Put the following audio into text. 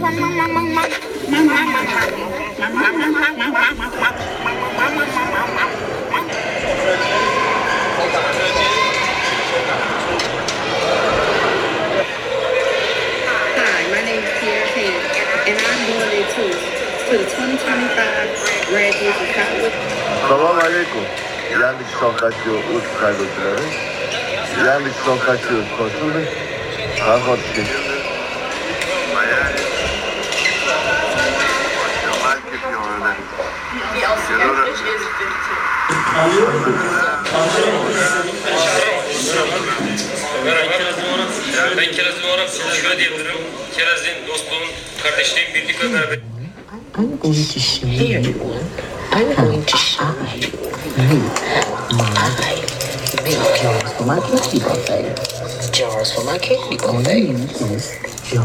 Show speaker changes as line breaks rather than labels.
My name is Kiera Payne, and I'm going to the 2025 graduates of college.
Salam alaikum. Yandex Sokakçı Uç kaydedileri. Yandex Sokakçı koşuldu. Kahvaltı çeşitli.
Ben Kiraz'ın olarak şöyle diyebilirim. Kiraz'ın dostluğun, kardeşliğin, birlik ve beraber.
I'm going to show you. I'm going to show you my jars for my candy buffet. Jars for my candy buffet.